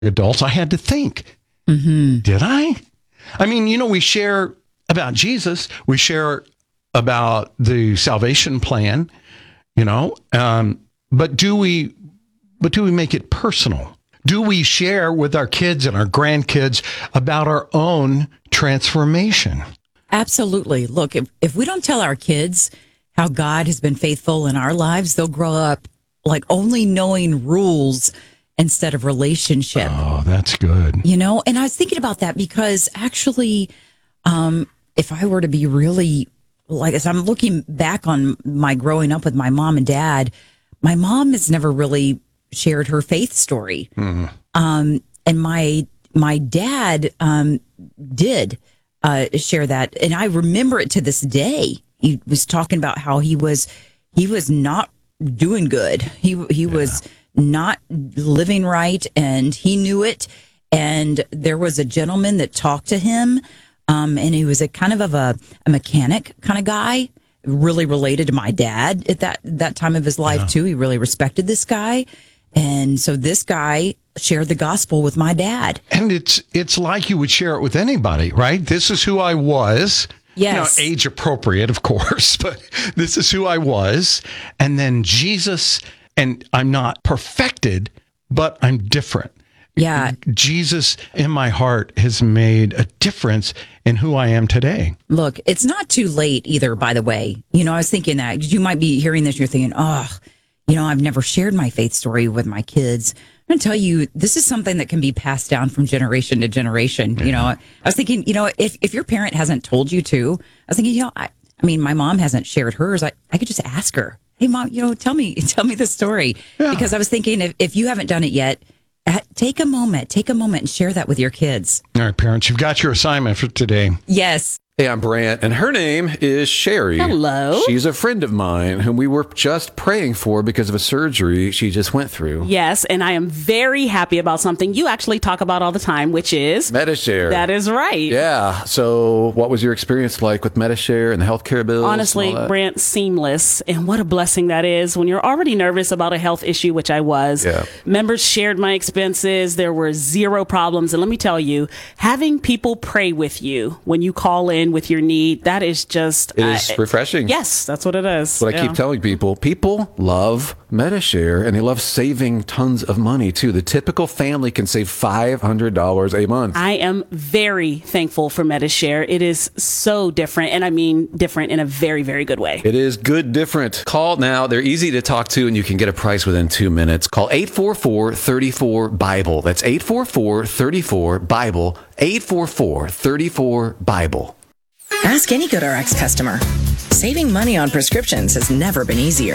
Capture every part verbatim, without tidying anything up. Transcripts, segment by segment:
adults, I had to think, mm-hmm. did I? I mean, you know, we share about Jesus. We share about the salvation plan, you know, um, but do we, but do we make it personal? Do we share with our kids and our grandkids about our own transformation? Absolutely. Look, if, if we don't tell our kids how God has been faithful in our lives, they'll grow up like only knowing rules instead of relationship. Oh, that's good. You know, and I was thinking about that because actually, um, if I were to be really, like, as I'm looking back on my growing up with my mom and dad, my mom has never really shared her faith story. Mm. Um, and my, my dad, um, did, uh, share that. And I remember it to this day. He was talking about how he was, he was not doing good. He, he yeah. was not living right, and he knew it. And there was a gentleman that talked to him, um, and he was a kind of, of a, a mechanic kind of guy, really related to my dad at that, that time of his life, yeah. too. He really respected this guy. And so this guy shared the gospel with my dad. And it's it's like you would share it with anybody, right? This is who I was. Yes. You know, age appropriate, of course, but this is who I was. And then Jesus, and I'm not perfected, but I'm different. Yeah. Jesus in my heart has made a difference in who I am today. Look, it's not too late either, by the way. You know, I was thinking that you might be hearing this, you're thinking, oh, you know, I've never shared my faith story with my kids. I'm going to tell you, this is something that can be passed down from generation to generation. Yeah. You know, I was thinking, you know, if, if your parent hasn't told you to, I was thinking, you know, I, I mean, my mom hasn't shared hers. I, I could just ask her, hey, Mom, you know, tell me, tell me the story. Yeah. Because I was thinking, if, if you haven't done it yet, take a moment, take a moment and share that with your kids. All right, parents, you've got your assignment for today. Yes. Hey, I'm Brant, and her name is Sherry. Hello. She's a friend of mine whom we were just praying for because of a surgery she just went through. Yes, and I am very happy about something you actually talk about all the time, which is Medi-Share. That is right. Yeah. So what was your experience like with Medi-Share and the healthcare bills? Honestly, Brant, seamless. And what a blessing that is when you're already nervous about a health issue, which I was. Yeah. Members shared my expenses. There were zero problems. And let me tell you, having people pray with you when you call in with your need, that is just... It is uh, refreshing. Yes, that's what it is. What yeah. I keep telling people, people love Medi-Share, and they love saving tons of money, too. The typical family can save five hundred dollars a month. I am very thankful for Medi-Share. It is so different, and I mean different in a very, very good way. It is good different. Call now. They're easy to talk to, and you can get a price within two minutes. Call eight four four, three four, BIBLE. That's eight four four, three four, BIBLE. eight four four, three four, BIBLE. Ask any GoodRx customer. Saving money on prescriptions has never been easier.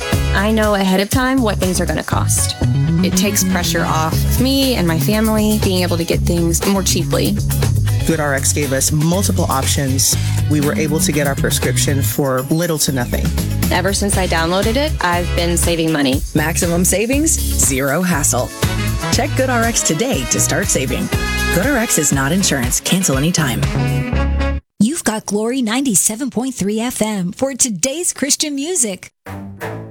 I know ahead of time what things are going to cost. It takes pressure off me and my family being able to get things more cheaply. GoodRx gave us multiple options. We were able to get our prescription for little to nothing. Ever since I downloaded it, I've been saving money. Maximum savings, zero hassle. Check GoodRx today to start saving. GoodRx is not insurance. Cancel anytime. You've got Glory ninety-seven point three F M for today's Christian music.